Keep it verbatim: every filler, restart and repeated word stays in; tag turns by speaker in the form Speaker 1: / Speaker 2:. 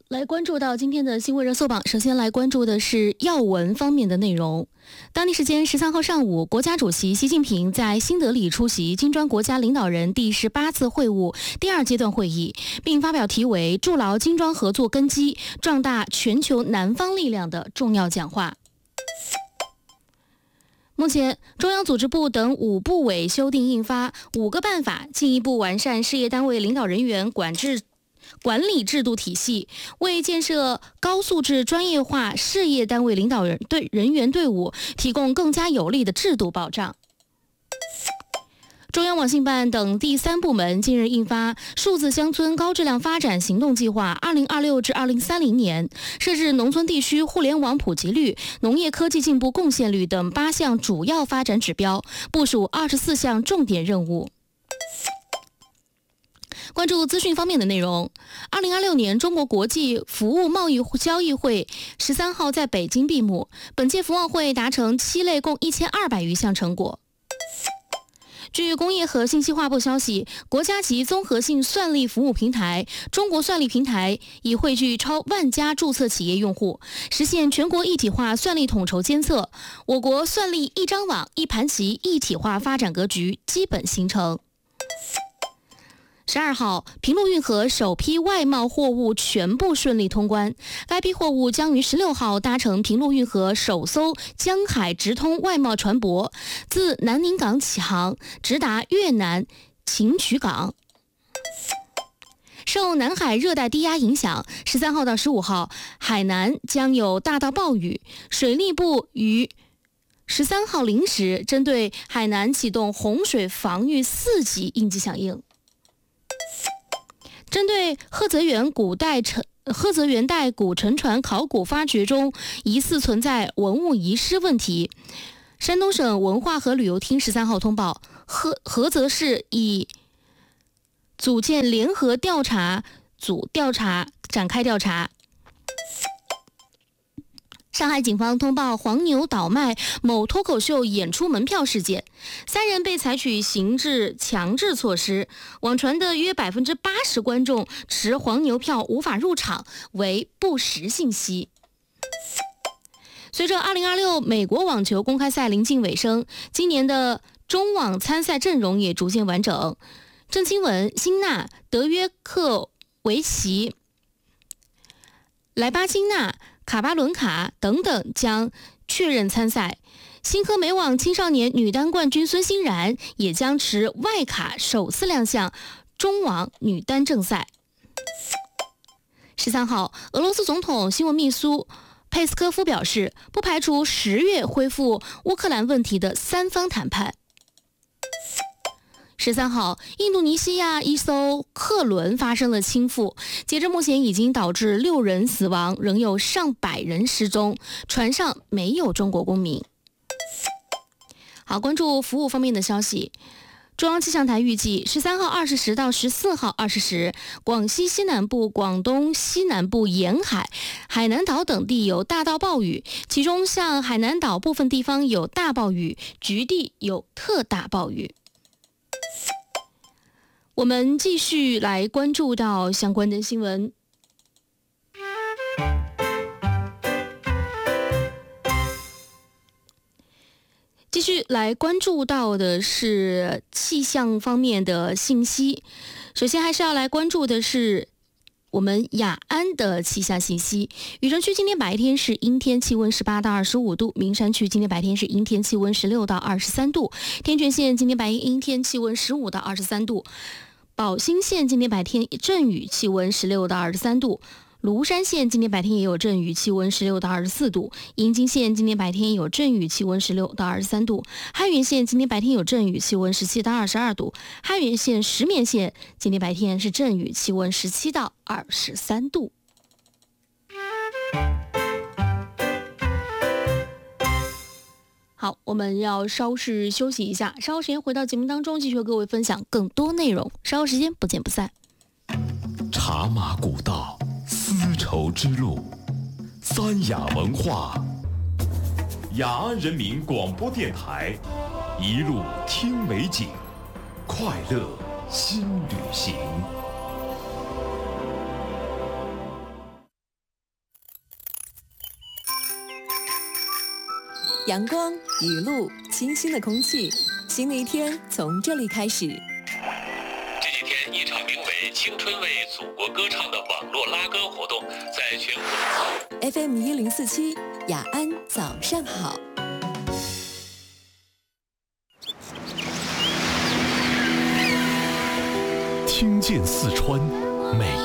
Speaker 1: 来关注到今天的新闻热搜榜，首先来关注的是要闻方面的内容。当地时间十三号上午，国家主席习近平在新德里出席金砖国家领导人第十八次会晤第二阶段会议，并发表题为"筑牢金砖合作根基，壮大全球南方力量"的重要讲话。目前，中央组织部等五部委修订印发五个办法，进一步完善事业单位领导人员管制管理制度体系，为建设高素质专业化事业单位领导人队人员队伍提供更加有力的制度保障。中央网信办等第三部门近日印发《数字乡村高质量发展行动计划（二零二六至二零三零年）》，设置农村地区互联网普及率、农业科技进步贡献率等八项主要发展指标，部署二十四项重点任务。关注资讯方面的内容，二零二六年中国国际服务贸易交易会十三号在北京闭幕。本届服贸会达成七类共一千二百余项成果。据工业和信息化部消息，国家级综合性算力服务平台中国算力平台已汇聚超万家注册企业用户，实现全国一体化算力统筹监测，我国算力一张网一盘棋一体化发展格局基本形成。十二号，平陆运河首批外贸货物全部顺利通关，该批货物将于十六号搭乘平陆运河首艘江海直通外贸船舶，自南宁港起航，直达越南晴衢港。受南海热带低压影响，十三号到十五号，海南将有大到暴雨，水利部于十三号零时针对海南启动洪水防御四级应急响应。针对菏泽园古代沉菏泽园代古沉船考古发掘中疑似存在文物遗失问题，山东省文化和旅游厅十三号通报，菏菏泽市已组建联合调查组调查展开调查。上海警方通报黄牛倒卖某脱口秀演出门票事件，三人被采取刑事强制措施。网传的约百分之八十观众持黄牛票无法入场为不实信息。随着二零二六美国网球公开赛临近尾声，今年的中网参赛阵容也逐渐完整，郑钦文、辛纳、德约克维奇、莱巴金纳、卡巴伦卡等等将确认参赛。新科美网青少年女单冠军孙欣然也将持外卡首次亮相中网女单正赛。十三号，俄罗斯总统新闻秘书佩斯科夫表示，不排除十月恢复乌克兰问题的三方谈判。十三号，印度尼西亚一艘客轮发生了倾覆，截至目前已经导致六人死亡，仍有上百人失踪，船上没有中国公民。好，关注服务方面的消息。中央气象台预计，十三号二十时到十四号二十时，广西西南部、广东西南部沿海、海南岛等地有大到暴雨，其中像海南岛部分地方有大暴雨，局地有特大暴雨。我们继续来关注到相关的新闻。继续来关注到的是气象方面的信息。首先还是要来关注的是我们雅安的气象信息。雨城区今天白天是阴天，气温十八到二十五度；名山区今天白天是阴天，气温十六到二十三度；天全县今天白天阴天，气温十五到二十三度；宝兴县今天白天阵雨，气温十六到二十三度；庐山县今天白天也有阵雨，气温十六到二十四度；阴津县今天白天有阵雨，气温十六到二十三度；汉源县今天白天有阵雨，气温十七到二十二度；汉源县石棉县今天白天是阵雨，气温十七到二十三度。好，我们要稍事休息一下，稍后时间回到节目当中，继续和各位分享更多内容。稍后时间不见不散。
Speaker 2: 茶马古道，丝绸之路，三雅文化，雅安人民广播电台，一路听美景，快乐新旅行。
Speaker 3: 阳光、雨露、清新的空气，新的一天从这里开始。
Speaker 4: 这几天，一场名为“青春为祖国歌唱”的网络拉歌活动在全国。
Speaker 3: F M 一零四七，雅安早上好。
Speaker 2: 听见四川，美